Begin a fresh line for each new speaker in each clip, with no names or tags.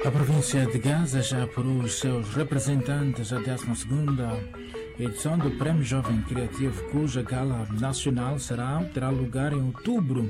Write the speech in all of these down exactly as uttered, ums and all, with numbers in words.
A província de Gaza já apurou os seus representantes à décima segunda edição do Prémio Jovem Criativo, cuja gala nacional será, terá lugar em outubro,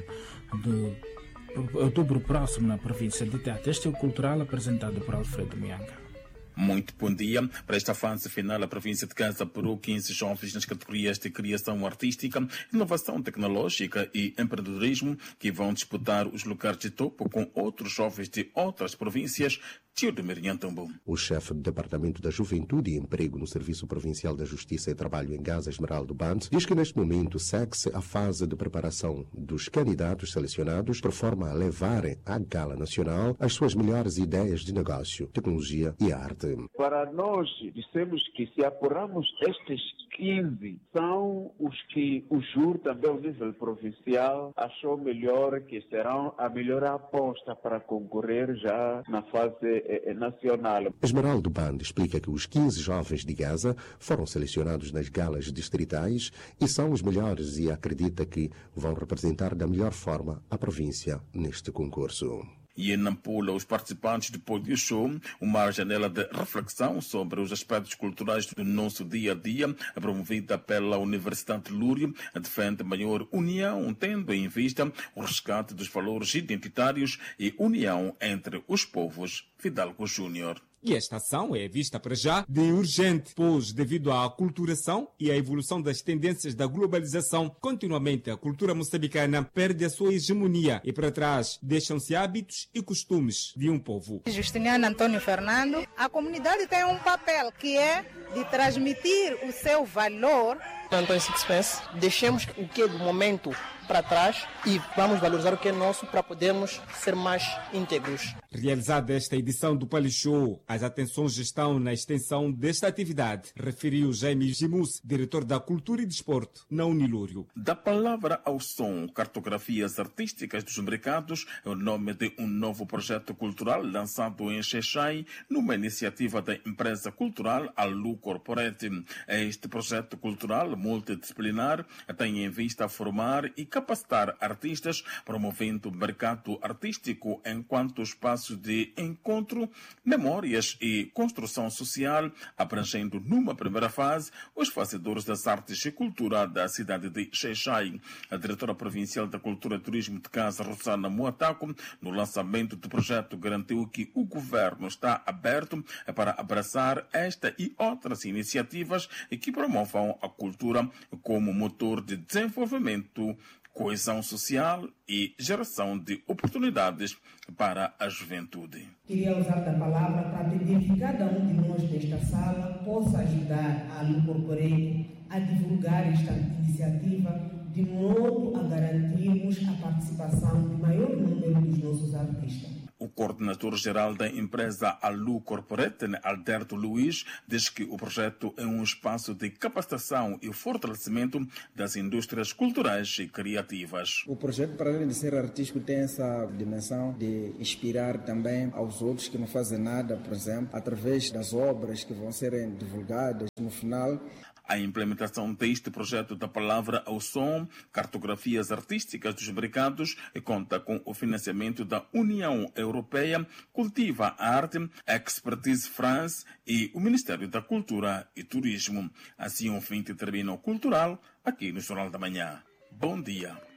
de, outubro próximo na província de Tete. Este é o cultural apresentado por Alfredo Mianga.
Muito bom dia. Para esta fase final, a província de Gaza apurou quinze jovens nas categorias de criação artística, inovação tecnológica e empreendedorismo, que vão disputar os lugares de topo com outros jovens de outras províncias. Tio de Miriantambu.
O chefe do Departamento da Juventude e Emprego no Serviço Provincial da Justiça e Trabalho em Gaza, Esmeraldo Band, diz que neste momento segue-se a fase de preparação dos candidatos selecionados por forma a levarem à gala nacional as suas melhores ideias de negócio, tecnologia e arte.
Para nós, dissemos que se apuramos estes quinze, são os que o júri também ao nível provincial achou melhor, que serão a melhor aposta para concorrer já na fase eh, nacional.
Esmeraldo Band explica que os quinze jovens de Gaza foram selecionados nas galas distritais e são os melhores e acredita que vão representar da melhor forma a província neste concurso.
E em Nampula, os participantes do Pódio Show, uma janela de reflexão sobre os aspectos culturais do nosso dia a dia, promovida pela Universidade de Lúrio, defende maior união, tendo em vista o resgate dos valores identitários e união entre os povos. Fidalgo Júnior.
E esta ação é vista para já de urgente, pois devido à aculturação e à evolução das tendências da globalização, continuamente a cultura moçambicana perde a sua hegemonia e para trás deixam-se hábitos e costumes de um povo.
Justiniano Antônio Fernando, a comunidade tem um papel que é de transmitir o seu valor.
Antônio Sixpence, deixemos o que é do momento para trás e vamos valorizar o que é nosso para podermos ser mais íntegros.
Realizada esta edição do Palishow, as atenções estão na extensão desta atividade, referiu Jaime Gimus, diretor da Cultura e Desporto na Unilúrio.
Da palavra ao som, cartografias artísticas dos mercados é o nome de um novo projeto cultural lançado em Xexai, numa iniciativa da empresa cultural Alu Corporate. Este projeto cultural multidisciplinar tem em vista formar e capacitar artistas, promovendo o mercado artístico enquanto espaço de encontro, memórias e construção social, abrangendo numa primeira fase os fazedores das artes e cultura da cidade de Xexai. A diretora provincial da Cultura e Turismo de Gaza, Rosana Moataco, no lançamento do projeto, garantiu que o governo está aberto para abraçar esta e outras iniciativas que promovam a cultura como motor de desenvolvimento, coesão social e geração de oportunidades para a juventude.
Queria usar da palavra para pedir que cada um de nós desta sala possa ajudar a Alu Corporate a divulgar esta iniciativa de modo a garantirmos a participação de maior número dos nossos artistas.
O coordenador-geral da empresa Alu Corporate, Alberto Luiz, diz que o projeto é um espaço de capacitação e fortalecimento das indústrias culturais e criativas.
O projeto, para além de ser artístico, tem essa dimensão de inspirar também aos outros que não fazem nada, por exemplo, através das obras que vão serem divulgadas no final.
A implementação deste projeto da palavra ao som, cartografias artísticas dos mercados, conta com o financiamento da União Europeia, Cultiva a Arte, Expertise France e o Ministério da Cultura e Turismo. Assim, o fim termina o cultural aqui no Jornal da Manhã. Bom dia.